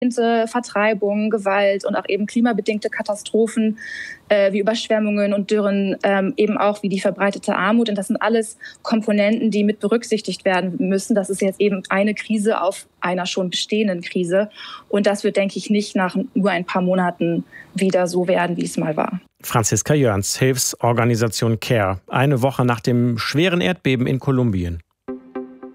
Vertreibung, Gewalt und auch eben klimabedingte Katastrophen wie Überschwemmungen und Dürren, eben auch wie die verbreitete Armut. Und das sind alles Komponenten, die mit berücksichtigt werden müssen. Das ist jetzt eben eine Krise auf einer schon bestehenden Krise. Und das wird, denke ich, nicht nach nur ein paar Monaten wieder so werden, wie es mal war. Franziska Jörns, Hilfsorganisation CARE, eine Woche nach dem schweren Erdbeben in Kolumbien.